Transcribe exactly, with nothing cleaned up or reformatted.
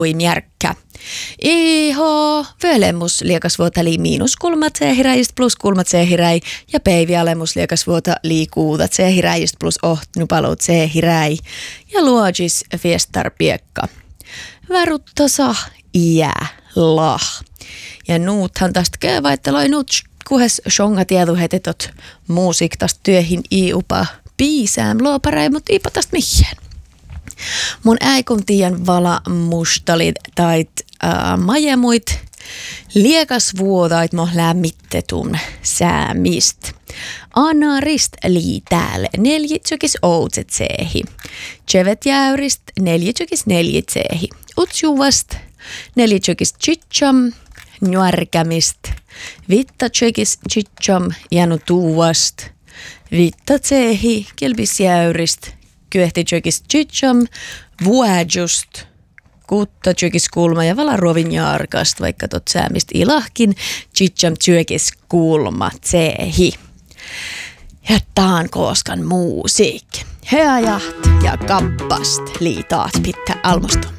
mjärkkä. Iho völemus liekasvuota lii miinuskulma tsehiräjist plus kulma tsehiräj ja peivialemus liekasvuota lii kuuta tsehiräjist plus ohtnupalu tsehiräj ja luogis fiestar piekka. Väruttasa iä lah. Ja nuuthan tästä käy, että loi nuut kuhes shonga tietuhetetot muusik tästä työhin iupa piisään looparai, mutta ipa tästä mihin. Mun äikun tiiän vala mustalit tait äh, majemuit liekasvuotait mo lämmittetun säämist. Anarist lii täällä neljitsykis outsetseehi. Chevet jäyrist neljitsykis neljitseehi. Utsjuvast neljitsykis chicham nuarkämist. Vitta tsekis chicham janu tuuvast. Vitta tseehi kelpis jäyrist. Kyehti tjökis chicham, vuajust, kutta tjökis kulma ja vala ruovin jarkast, vaikka tot säämist ilahkin, chicham tjökis kulma tsehi. Ja taan kooskan muusik. Höajaht ja kappast liitaat pitää almastum.